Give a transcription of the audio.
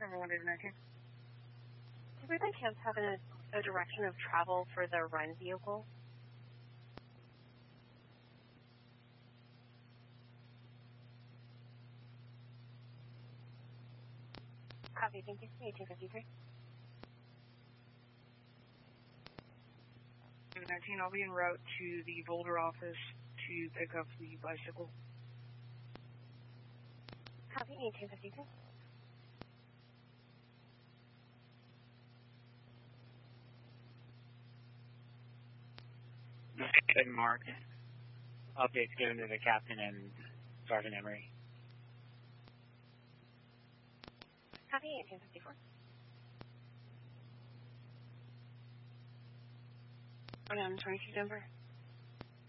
Number 119. Do we by chance have a direction of travel for the run vehicle? Copy, thank you. 1853. 19, I'll be en route to the Boulder office to pick up the bicycle. Copy, 1852. Good, Mark. Updates given to the captain and Sergeant Emery. Copy, 1854. 22 Denver.